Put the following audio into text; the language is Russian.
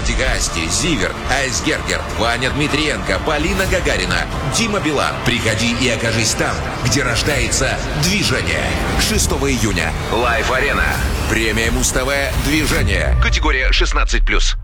Арктика Асти, Зиверт, Айсгергер, Ваня Дмитриенко, Полина Гагарина, Дима Билан. Приходи и окажись там, где рождается движение. 6 июня. Лайф Арена. Премия Муз ТВ «Движение». Категория 16+.